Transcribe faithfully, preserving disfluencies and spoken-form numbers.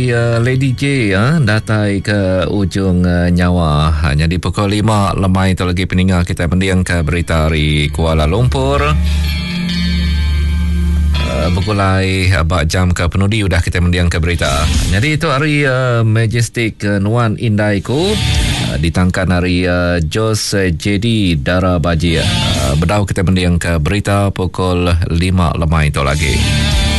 Ya, Lady J ya, datai ke ujung uh, nyawa. Hanya di pukul lima lemai itu lagi peninggal kita mendiang ke berita dari Kuala Lumpur. Uh, Berkulai abak jam ke penudi udah kita mendiang ke berita. Jadi itu hari uh, Majestic uh, Nuan Indaiku uh, ditangkan hari uh, Jos uh, J D Dara Baji. Uh, berdau kita mendiang ke berita pukul lima lemai itu lagi.